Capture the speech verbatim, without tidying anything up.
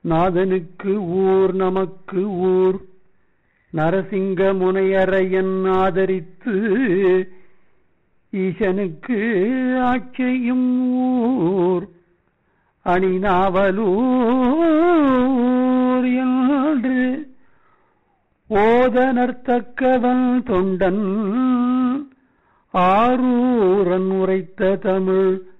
நாதனுக்கு ஊர் நமக்கு ஊர் நரசிங்க முனையரையன் ஆதரித்து ஈசனுக்கு ஆட்சியும் ஊர் அணிநாவலூர் என்று ஓதனர்த்தக்கவன் தொண்டன் ஆரூரன் உரைத்த தமிழ்